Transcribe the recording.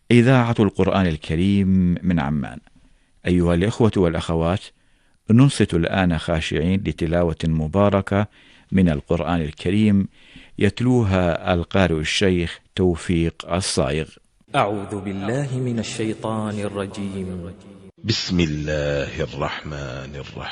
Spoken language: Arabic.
إذاعة القرآن الكريم من عمان. أيها الإخوة والأخوات، ننصت الآن خاشعين لتلاوة مباركة من القرآن الكريم يتلوها القارئ الشيخ توفيق الصايغ. أعوذ بالله من الشيطان الرجيم. بسم الله الرحمن الرحيم.